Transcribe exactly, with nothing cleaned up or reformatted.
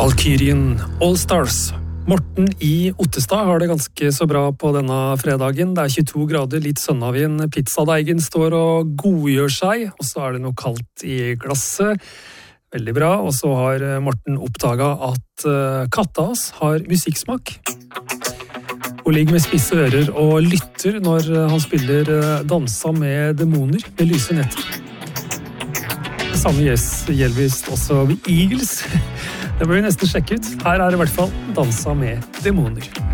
Valkyrien All Stars. Morten i Ottestad har det ganske så bra på denne fredagen. Det er tjueto grader, litt sønnavind. Pizzadeigen står og godgjør seg, og så er det noe kaldt i glasset. Veldig bra. Og så har Morten oppdaget at Kattas har musikksmak. Hun ligger med spisse ører og lytter når han spiller Dansa med demoner med lyse netter. Det samme gjelder visst også Eagles. Det bør vi nesten sjekke ut. Her er det i hvert fall Dansa med demoner.